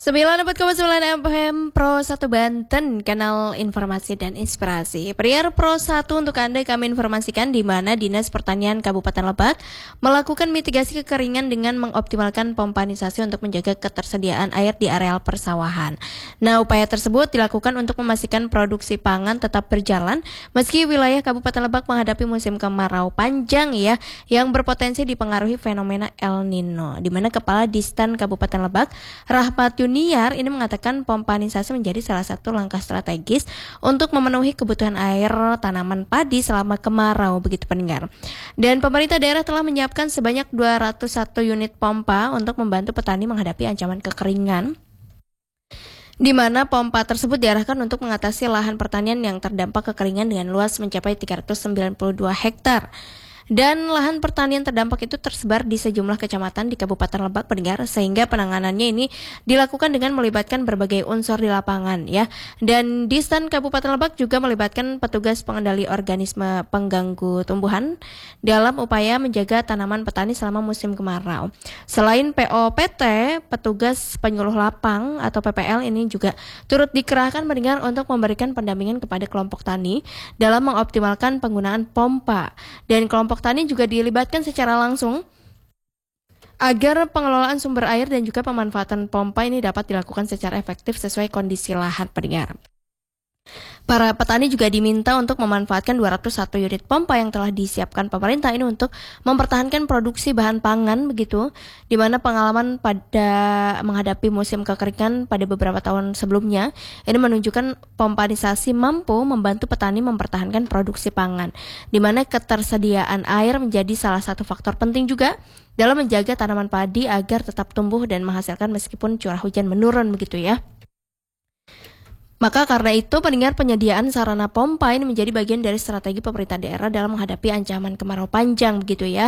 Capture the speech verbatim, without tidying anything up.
sembilan puluh empat koma sembilan F M Pro satu Banten, kanal informasi dan inspirasi. Pendengar Pro satu, untuk Anda kami informasikan di mana Dinas Pertanian Kabupaten Lebak melakukan mitigasi kekeringan dengan mengoptimalkan pompanisasi untuk menjaga ketersediaan air di areal persawahan. Nah, upaya tersebut dilakukan untuk memastikan produksi pangan tetap berjalan meski wilayah Kabupaten Lebak menghadapi musim kemarau panjang ya, yang berpotensi dipengaruhi fenomena El Nino. Di mana Kepala Distan Kabupaten Lebak, Rahmat Yuniar, ini mengatakan pompanisasi menjadi salah satu langkah strategis untuk memenuhi kebutuhan air tanaman padi selama kemarau, begitu pendengar. Dan pemerintah daerah telah menyiapkan sebanyak dua ratus satu unit pompa untuk membantu petani menghadapi ancaman kekeringan, di mana pompa tersebut diarahkan untuk mengatasi lahan pertanian yang terdampak kekeringan dengan luas mencapai tiga ratus sembilan puluh dua hektar. Dan lahan pertanian terdampak itu tersebar di sejumlah kecamatan di Kabupaten Lebak, pendengar, sehingga penanganannya ini dilakukan dengan melibatkan berbagai unsur di lapangan ya. Dan Distan Kabupaten Lebak juga melibatkan petugas pengendali organisme pengganggu tumbuhan dalam upaya menjaga tanaman petani selama musim kemarau. Selain P O P T, petugas penyuluh lapang atau P P L ini juga turut dikerahkan, pendengar, untuk memberikan pendampingan kepada kelompok tani dalam mengoptimalkan penggunaan pompa. Dan kelompok tani juga dilibatkan secara langsung agar pengelolaan sumber air dan juga pemanfaatan pompa ini dapat dilakukan secara efektif sesuai kondisi lahan, pendengar. Para petani juga diminta untuk memanfaatkan dua ratus satu unit pompa yang telah disiapkan pemerintah ini untuk mempertahankan produksi bahan pangan, begitu, di mana pengalaman pada menghadapi musim kekeringan pada beberapa tahun sebelumnya ini menunjukkan pompanisasi mampu membantu petani mempertahankan produksi pangan, di mana ketersediaan air menjadi salah satu faktor penting juga dalam menjaga tanaman padi agar tetap tumbuh dan menghasilkan meskipun curah hujan menurun, begitu ya. Maka karena itu, pendengar, penyediaan sarana pompa ini menjadi bagian dari strategi pemerintah daerah dalam menghadapi ancaman kemarau panjang, begitu ya.